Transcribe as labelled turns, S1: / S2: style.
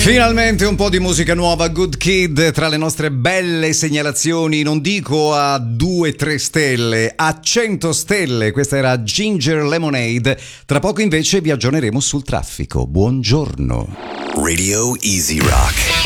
S1: Finalmente un po' di musica nuova, Good Kid, tra le nostre belle segnalazioni, non dico a 2-3 stelle, a 100 stelle. Questa era Ginger Lemonade. Tra poco invece vi aggiorneremo sul traffico. Buongiorno.
S2: Radio Easy Rock.